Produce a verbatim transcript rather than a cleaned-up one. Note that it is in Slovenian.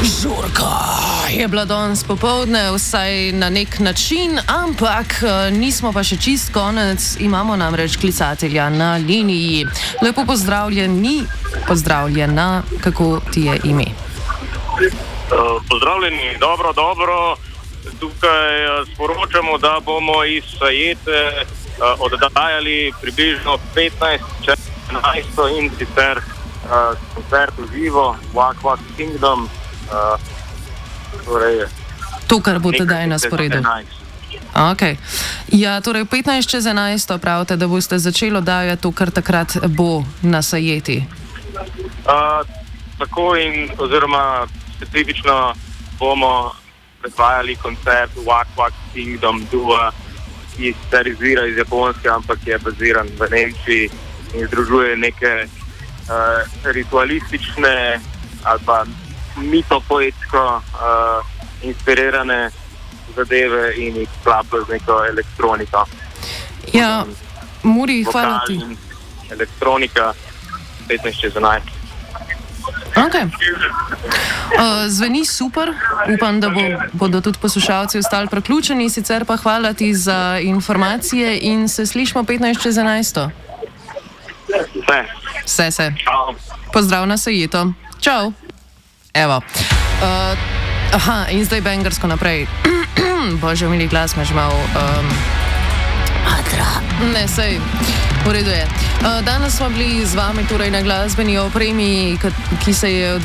Žurka je bila danes popoldne, vsaj na nek način, ampak nismo pa še čist konec, imamo namreč klicatelja na liniji. Lepo pozdravljeni, pozdravljena, kako ti je ime? Uh, pozdravljeni, dobro, dobro. Tukaj uh, sporočamo, da bomo iz Sajete uh, oddajali približno petnajst čez enajst in sicer uh, koncert v živo, Wak Wak Kingdom. Uh, torej, to, kar bo tedaj na sporedu. Okay. Ja, torej petnajst čez enajst pravite, da boste začeli oddajati to, kar takrat bo na Sajeti. Uh, tako in oziroma specifično bomo predvajali koncert Wak Wak Kingdom Dua, ki se izvira iz Japonske, ampak je baziran v Nemčiji in združuje neke uh, ritualistične ali pa mitopoetsko uh, inspirirane zadeve in jih sklaplja z neko elektroniko. Ja, Muri, hvala ti. Elektronika, petnajst čez enajst. Okay. Uh, zveni super, upam, da bo, bodo tudi poslušalci ostali priključeni, sicer pa hvala ti za informacije in se slišimo petnajst čez enajst. Vse. Vse se. Čau. Pozdrav na Sajeto. Čau. Evo. Uh, aha, in zdaj bengarsko naprej. Bože, mili glas me že mal. Um, Atra. Ne, sej. V redu je. Uh, danes smo bili z vami torej na glasbeni opremi, ki se je